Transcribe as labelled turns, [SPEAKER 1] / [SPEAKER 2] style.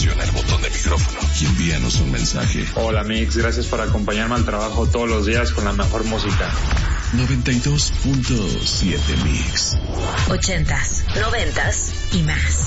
[SPEAKER 1] presiona el botón de micrófono y envíanos un mensaje.
[SPEAKER 2] Hola Mix, gracias por acompañarme al trabajo todos los días con la mejor música.
[SPEAKER 1] 92.7 Mix.
[SPEAKER 3] 80s, 90s y más.